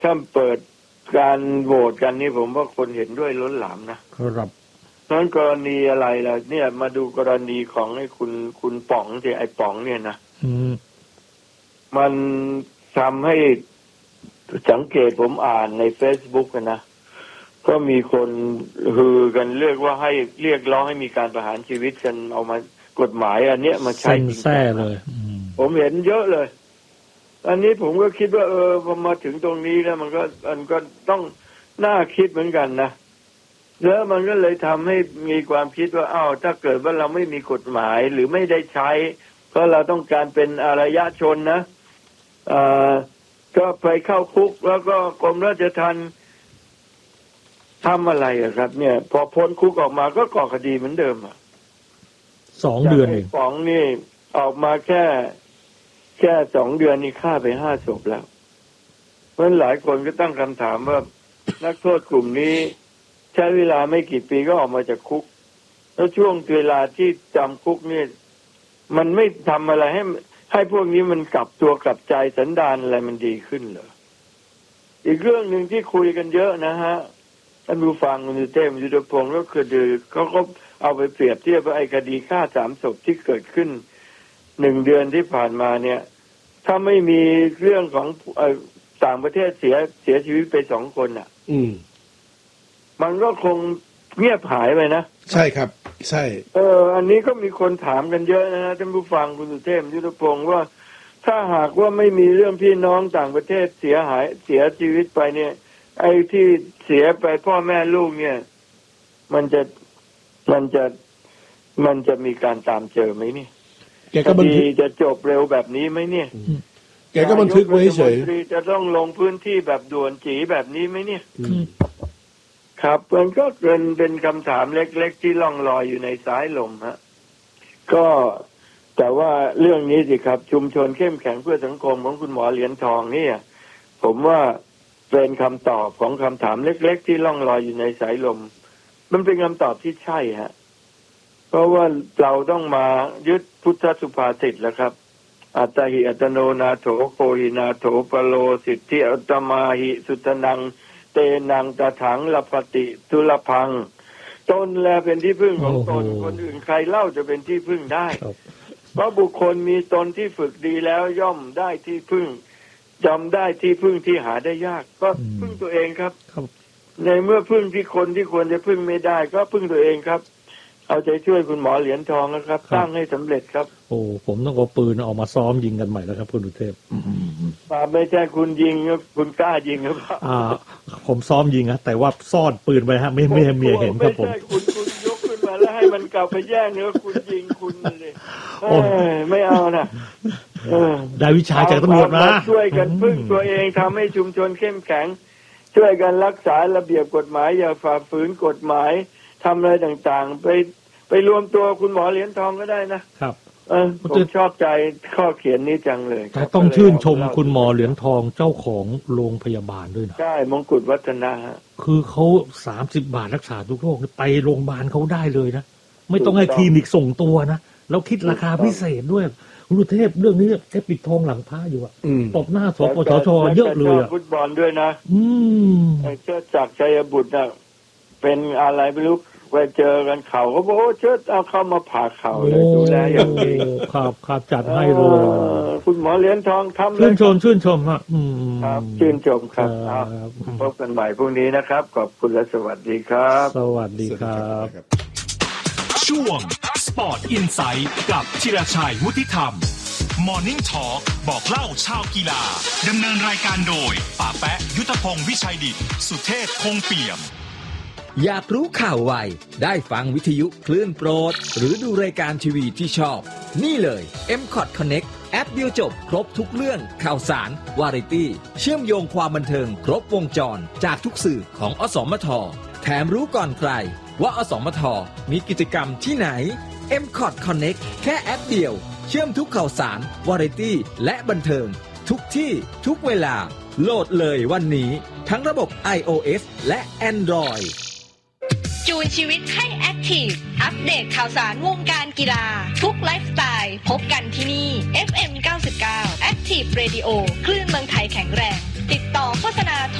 ถ้าเปิดการโหวตกันนี่ผมว่าคนเห็นด้วยล้นหลามนะครับนั้นกรณีอะไรล่ะเนี่ยมาดูกรณีของไอ้คุณป๋องที่ไอ้ป๋องเนี่ยนะมันทำให้สังเกตผมอ่านใน Facebook กันนะก็มีคนฮือกันเรียกว่าให้เรียกร้องให้มีการประหารชีวิตกันเอามากฎหมายอันเนี้ยมาใช้จริงๆเลยผมเห็นเยอะเลยอันนี้ผมก็คิดว่าพอมาถึงตรงนี้แล้วมันก็ต้องน่าคิดเหมือนกันนะแล้วมันก็เลยทำให้มีความคิดว่าถ้าเกิดว่าเราไม่มีกฎหมายหรือไม่ได้ใช้เพราะเราต้องการเป็นอารยชนนะก็ไปเข้าคุกแล้วก็กรมราชทัณฑ์ทำอะไรครับเนี่ยพอพ้นคุกออกมาก็ก่อคดีเหมือนเดิม2 เดือนเองป๋องนี่ออกมาแค่2 เดือนนี่ฆ่าไป5 ศพแล้วเพราะหลายคนก็ตั้งคำถามว่านักโทษกลุ่มนี้ใช้เวลาไม่กี่ปีก็ออกมาจากคุกแล้วช่วงเวลาที่จำคุกนี่มันไม่ทำอะไรให้พวกนี้มันกลับตัวกลับใจสันดานอะไรมันดีขึ้นเหรออีกเรื่องหนึ่งที่คุยกันเยอะนะฮะท่านผู้ฟังคุณสุเทพยุทธพงศ์ก็คือเขาก็เอาไปเปรียบเทียบว่าไอ้คดีฆ่า3 ศพที่เกิดขึ้น1 เดือนที่ผ่านมาเนี่ยถ้าไม่มีเรื่องของต่างประเทศเสียชีวิตไป2 คนอ่ะมันก็คงเงียบหายไปนะใช่ครับใช่อันนี้ก็มีคนถามกันเยอะนะท่านผู้ฟังคุณสุเทพยุทธพงศ์ว่าถ้าหากว่าไม่มีเรื่องพี่น้องต่างประเทศเสียชีวิตไปเนี่ยไอ้ที่เสียไปพ่อแม่ลูกเนี่ยมันจะมีการตามเจอไหมเนี่ยคดีจะจบเร็วแบบนี้ไหมเนี่ยแกก็บันทึกไว้เฉยจะต้องลงพื้นที่แบบด่วนจีแบบนี้ไหมเนี่ยครับมันก็เป็นคำถามเล็กๆที่ล่องลอยอยู่ในสายลมฮะก็แต่ว่าเรื่องนี้สิครับชุมชนเข้มแข็งเพื่อสังคมของคุณหมอเหรียญทองเนี่ยผมว่าเป็นคำตอบของคำถามเล็กๆที่ล่องลอยอยู่ในสายลมมันเป็นคำตอบที่ใช่ฮะเพราะว่าเราต้องมายึดพุทธสุภาษิตแล้วครับอัตตหิอัตโนนาโถโคหินาโถปโลสิทธิอัตมาหิสุตนังเตนังตถังลปฏิทุลพังตนแลเป็นที่พึ่งของตนคนอื่นใครเล่าจะเป็นที่พึ่งได้เพราะบุคคลมีตนที่ฝึกดีแล้วย่อมได้ที่พึ่งจำได้ที่พึ่งที่หาได้ยากก็พึ่งตัวเองครับในเมื่อพึ่งที่คนที่ควรจะพึ่งไม่ได้ก็พึ่งตัวเองครับเอาใจช่วยคุณหมอเหรียญทองนะครับตั้งให้สำเร็จครับโอ้ผมต้องเอาปืนออกมาซ้อมยิงกันใหม่แล้วครับคุณสุเทพไม่ใช่คุณยิงคุณกล้ายิงครับผมซ้อมยิงนะแต่ว่าซ่อนปืนไปฮะไม่ให้เมียเห็นครับผมไม่ใช่คุณยกขึ้นมาแล้วให้มันกลับไปแย่งเนื้อคุณยิงคุณเลยไม่เอานะได้วิชาจากตำรวจมาช่วยกันพึ่งตัวเองทำให้ชุมชนเข้มแข็งช่วยกันรักษาระเบียบกฎหมายอย่าฝ่าฝืนกฎหมายทำอะไรต่างๆไปรวมตัวคุณหมอเหรียญทองก็ได้นะครับผมชอบใจข้อเขียนนี้จังเลยแต่ต้องชื่นชมคุณหมอเหรียญทองเจ้าของโรงพยาบาลด้วยนะใช่มงกุฎวัฒนะคือเขา30 บาทรักษาทุกโรคไปโรงพยาบาลเขาได้เลยนะไม่ต้องให้คลินิกส่งตัวนะแล้วคิดราคาพิเศษด้วยคุณสุเทพเรื่องนี้แค่ปิดทองหลังพระอยู่อะตบหน้าสปสชเยอะเลยอะฟุตบอลด้วยนะเชิดศักดิ์ชัยบุตรน่ะเป็นอะไรไม่รู้ไปเจอกันเข่าเขาบอกเชิดเอาเข้ามาผ่าเข่าเลยดูแลอย่างดีครับจัดให้เลยคุณหมอเหรียญทองทำชื่นชมฮะครับชื่นชมครับพบกันใหม่พรุ่งนี้นะครับขอบคุณและสวัสดีครับสวัสดีครับช่วง Sport Insight กับธีรชัยวุฒิธรรม Morning Talk บอกเล่าชาวกีฬาดำเนินรายการโดยป๋าแปะยุทธพงศ์วิชัยดิษฐ์สุเทพคงเปี่ยมอยากรู้ข่าวไวได้ฟังวิทยุคลื่นโปรดหรือดูรายการทีวีที่ชอบนี่เลย M-Cot Connect แอปเดียวจบครบทุกเรื่องข่าวสารวาไรตี้เชื่อมโยงความบันเทิงครบวงจรจากทุกสื่อของอสมทแถมรู้ก่อนใครว่าอสมทมีกิจกรรมที่ไหน M-Cot Connect แค่แอปเดียวเชื่อมทุกข่าวสารวาไรตี้และบันเทิงทุกที่ทุกเวลาโหลดเลยวันนี้ทั้งระบบ iOS และ Android จูนชีวิตให้แอคทีฟอัปเดตข่าวสารวงการกีฬาทุกไลฟ์สไตล์พบกันที่นี่ FM 99 Active Radio คลื่นเมืองไทยแข็งแรงติดต่อโฆษณา